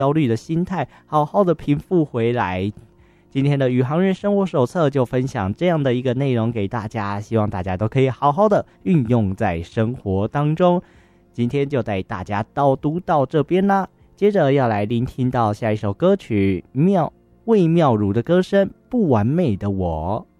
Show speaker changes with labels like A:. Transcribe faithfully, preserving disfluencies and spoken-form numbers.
A: 焦虑的心态好好的平复回来。今天的宇航员生活手册就分享这样的一个内容给大家，希望大家都可以好好的运用在生活当中。今天就带大家导读到这边啦，接着要来聆听到下一首歌曲，妙魏妙如的歌声《不完美的我》。